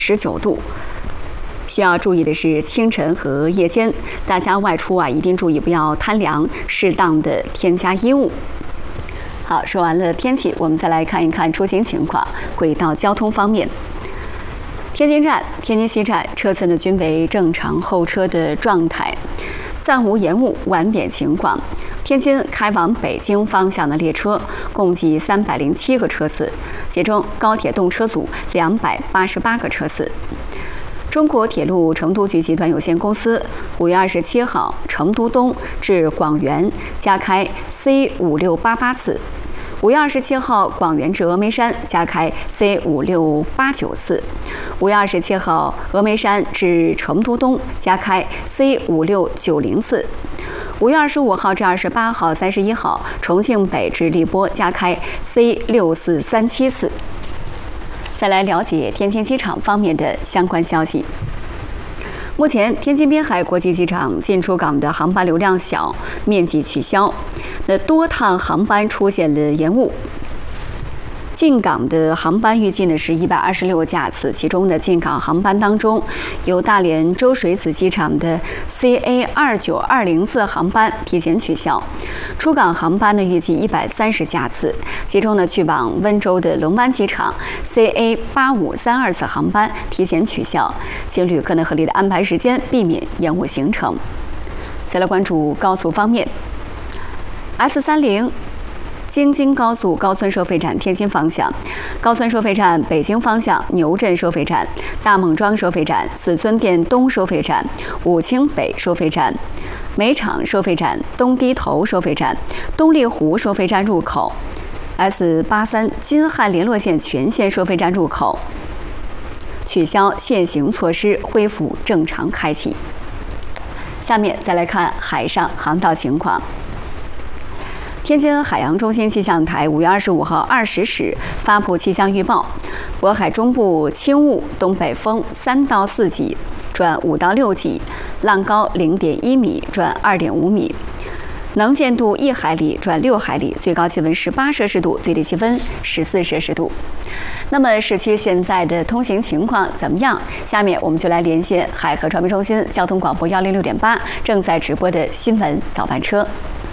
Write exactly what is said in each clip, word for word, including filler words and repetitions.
十九度。需要注意的是，清晨和夜间，大家外出啊，一定注意不要贪凉，适当的添加衣物。好，说完了天气，我们再来看一看出行情况。轨道交通方面，天津站、天津西站车次呢均为正常候车的状态，暂无延误、晚点情况。天津开往北京方向的列车共计三百零七个车次，其中高铁动车组两百八十八个车次。中国铁路成都局集团有限公司五月二十七号成都东至广元加开 C 五六八八次，五月二十七号广元至峨眉山加开 C 五六八九次，五月二十七号峨眉山至成都东加开 C 五六九零次，五月二十五号至二十八号、三十一号重庆北至荔波加开 C 六四三七次。再来了解天津机场方面的相关消息。目前，天津滨海国际机场进出港的航班流量小，面积取消，那多趟航班出现了延误。进港的航班预计呢是一百二十六架次，其中的进港航班当中，有大连周水子机场的 C A 二九二零次航班提前取消。出港航班呢预计一百三十架次，其中呢去往温州的龙湾机场 C A 八五三二次航班提前取消，请旅客呢合理的安排时间，避免延误行程。再来关注高速方面 ，S 三零。京津高速高村收费站天津方向、高村收费站北京方向牛镇收费站、大孟庄收费站、四村店东收费站、武清北收费站、煤厂收费站、东堤头收费站、东丽湖收费站入口、S 八三京汉联络线全线收费站入口取消限行措施，恢复正常开启。下面再来看海上航道情况。天津海洋中心气象台五月二十五号二十时发布气象预报：渤海中部轻雾，东北风三到四级转五到六级，浪高零点一米转二点五米，能见度一海里转六海里，最高气温十八摄氏度，最低气温十四摄氏度。那么市区现在的通行情况怎么样？下面我们就来连线海河传媒中心交通广播幺零六点八正在直播的新闻早班车。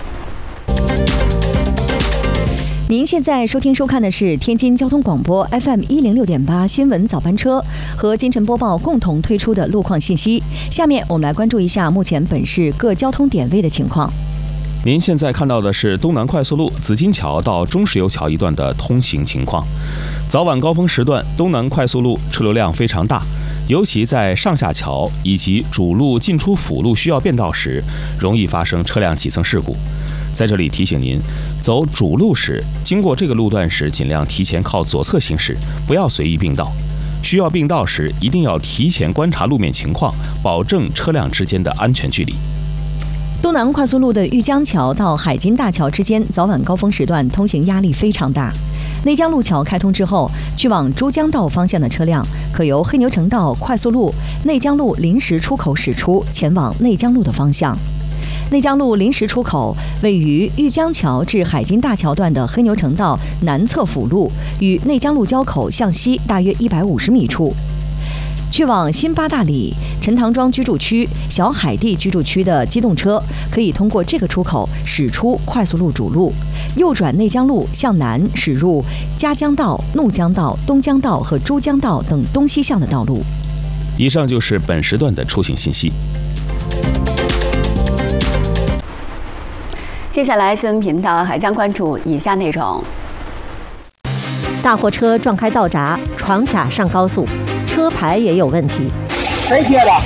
您现在收听收看的是天津交通广播 F M 一零六点八新闻早班车和金晨播报共同推出的路况信息。下面我们来关注一下目前本市各交通点位的情况。 您现在看到的是东南快速路紫金桥到中石油桥一段的通行情况。早晚高峰时段，东南快速路车流量非常大，尤其在上下桥以及主路进出辅路需要变道时，容易发生车辆挤蹭事故。在这里提醒您，走主路时，经过这个路段时，尽量提前靠左侧行驶，不要随意并道。需要并道时，一定要提前观察路面情况，保证车辆之间的安全距离。 东南快速路的玉江桥到海金大桥之间，早晚高峰时段通行压力非常大。内江路桥开通之后，去往珠江道方向的车辆可由黑牛城道快速路内江路临时出口驶出，前往内江路的方向。内江路临时出口位于玉江桥至海金大桥段的黑牛城道南侧辅路与内江路交口向西大约一百五十米处。去往新八大里、陈塘庄居住区、小海地居住区的机动车可以通过这个出口驶出快速路主路，右转内江路向南驶入嘉江道、怒江道、东江道和珠江道等东西向的道路。 以上就是本时段的出行信息。 接下来新闻频道还将关注以下内容： 大货车撞开道闸，闯卡上高速，车牌也有问题。 谁贴的？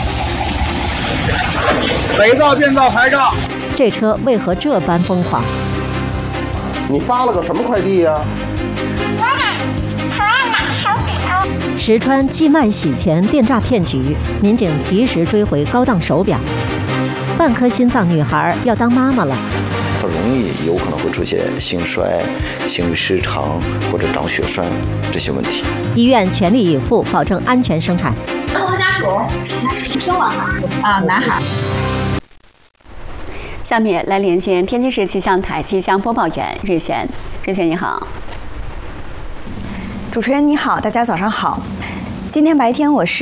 伪造、变造牌照。 这车为何这般疯狂？ 你发了个什么快递呀？ 我买可爱马手表。 石川寄卖洗钱电诈骗局，民警及时追回高档手表。半颗心脏女孩要当妈妈了。 它容易有可能会出现心衰、心律失常或者长血栓这些问题。 医院全力以赴保证安全生产。 生活家属生了啊，男孩。 下面来连线天津市气象台气象播报员瑞璇。瑞璇你好。 主持人你好，大家早上好。 今天白天我是。